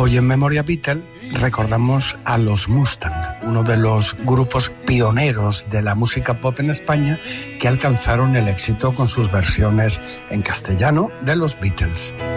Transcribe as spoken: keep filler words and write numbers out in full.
Hoy en Memoria Beatle recordamos a los Mustang, uno de los grupos pioneros de la música pop en España que alcanzaron el éxito con sus versiones en castellano de los Beatles.